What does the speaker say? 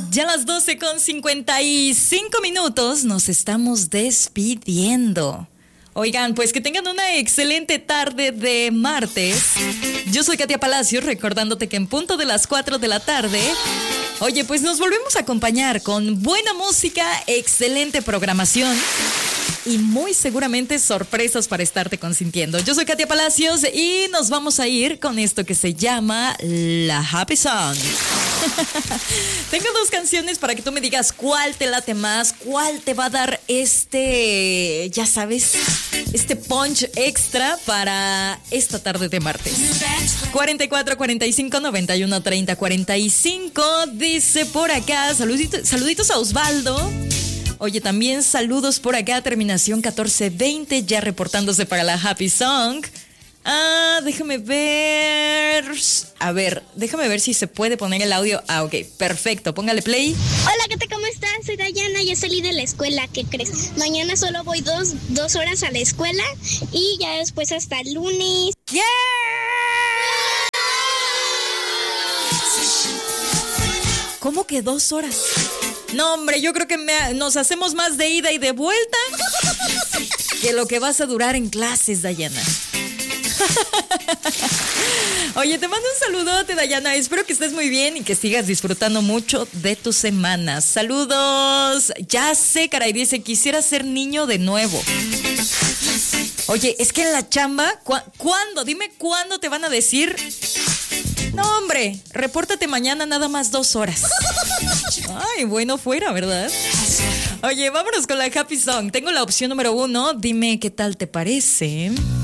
Ya a las 12:55 nos estamos despidiendo. Oigan, pues que tengan una excelente tarde de martes. Yo soy Katia Palacios, recordándote que en punto de las 4 de la tarde, oye, pues nos volvemos a acompañar con buena música, excelente programación y muy seguramente sorpresas para estarte consintiendo. Yo soy Katia Palacios y nos vamos a ir con esto que se llama la Happy Song. Tengo dos canciones para que tú me digas cuál te late más, cuál te va a dar ya sabes, este punch extra para esta tarde de martes. 44 45 91 30 45 dice por acá, saluditos a Osvaldo. Oye, también saludos por acá, terminación 1420, ya reportándose para la Happy Song. Déjame ver. A ver, déjame ver si se puede poner el audio. Ok, perfecto, póngale play. Hola, ¿qué tal? ¿Cómo estás? Soy Dayana, ya salí de la escuela, ¿qué crees? Mañana solo voy dos horas a la escuela y ya después hasta el lunes. ¡Yeah! ¿Cómo que 2 horas? No, hombre, yo creo que nos hacemos más de ida y de vuelta que lo que vas a durar en clases, Dayana. Oye, te mando un saludote, Dayana. Espero que estés muy bien y que sigas disfrutando mucho de tu semana. Saludos. Ya sé, caray, dice, quisiera ser niño de nuevo. Oye, es que en la chamba, ¿cuándo? Dime cuándo te van a decir. No, hombre, repórtate mañana nada más 2 horas. Ay, bueno fuera, ¿verdad? Oye, vámonos con la Happy Song. Tengo la opción número 1. Dime qué tal te parece.